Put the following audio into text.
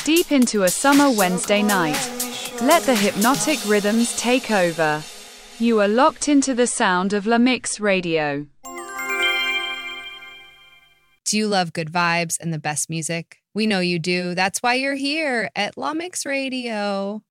deep into a summer Wednesday night. Let the hypnotic rhythms take over. You are locked into the sound of La Mix Radio. Do you love good vibes and the best music? We know you do. That's why you're here at La Mix Radio.